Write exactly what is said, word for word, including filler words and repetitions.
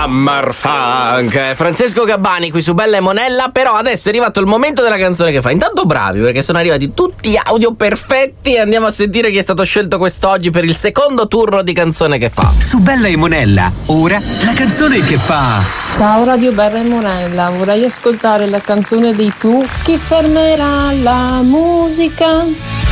Summer Funk. Francesco Gabbani qui su Bella e Monella. Però adesso è arrivato il momento della canzone che fa. Intanto bravi, perché sono arrivati tutti audio perfetti. E andiamo a sentire chi è stato scelto quest'oggi per il secondo turno di canzone che fa. Su Bella e Monella, ora la canzone che fa. Ciao Radio Bella e Monella, vorrei ascoltare la canzone dei Pooh, Chi fermerà la musica.